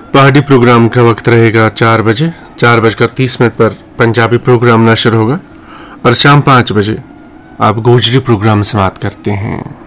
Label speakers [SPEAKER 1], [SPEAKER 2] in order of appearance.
[SPEAKER 1] पहाड़ी प्रोग्राम का वक्त रहेगा 4 बजे। 4:30 पर पंजाबी प्रोग्राम नशर होगा और शाम 5 बजे आप गोजरी प्रोग्राम समाप्त करते हैं।